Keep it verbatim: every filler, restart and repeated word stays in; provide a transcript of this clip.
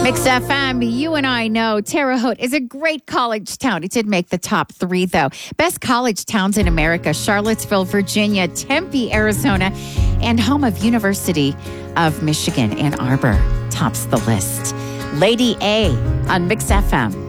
Mix F M, you and I know Terre Haute is a great college town. It did make the top three, though. Best college towns in America: Charlottesville, Virginia, Tempe, Arizona, and home of University of Michigan, Ann Arbor tops the list. Lady A on Mix F M.